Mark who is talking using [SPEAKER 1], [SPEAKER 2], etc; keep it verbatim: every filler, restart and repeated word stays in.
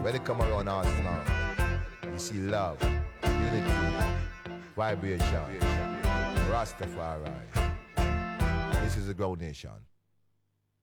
[SPEAKER 1] When they come around us now, you see love, unity, vibration, Rastafari. This is the Ground Nation.